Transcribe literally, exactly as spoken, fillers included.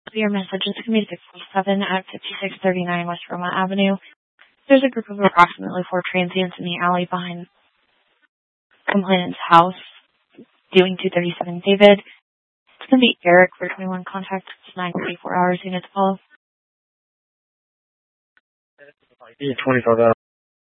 Your message is going to be six four seven at fifty-six thirty-nine West Roma Avenue. There's a group of approximately four transients in the alley behind complainant's house, doing two thirty-seven David. It's going to be Eric for twenty-one contact, nine forty-four hours unit twelve. twenty-five hours.